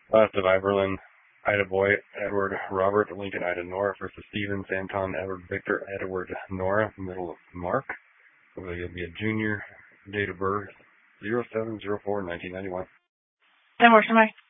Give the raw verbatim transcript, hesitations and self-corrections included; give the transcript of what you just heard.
Last of Iberlin, Ida Boy, Edward, Robert, Lincoln, Ida, Nora, first of Stephen, Santon, Edward, Victor, Edward, Nora, middle of Mark. So you'll be a junior, date of birth, zero seven zero four nineteen ninety-one. That works for me.